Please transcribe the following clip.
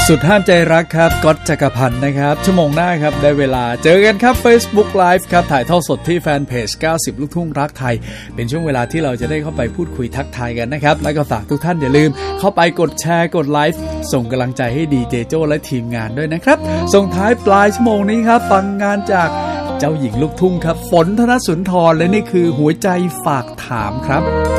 สุดห้ามใจรักครับก๊อตจักรพันธ์นะครับชั่วโมงหน้าครับได้เวลาเจอกันครับ Facebook Live ครับถ่ายทอดสดที่แฟนเพจ90ลูกทุ่งรักไทยเป็นช่วงเวลาที่เราจะได้เข้าไปพูดคุยทักทายกันนะครับแล้วก็ฝากทุกท่านอย่าลืมเข้าไปกดแชร์กดไลฟ์ส่งกำลังใจให้ดีเจโจ้และทีมงานด้วยนะครับส่งท้ายปลายชั่วโมงนี้ครับฟังงานจากเจ้าหญิงลูกทุ่งครับฝนธนสุนทรและนี่คือหัวใจฝากถามครับ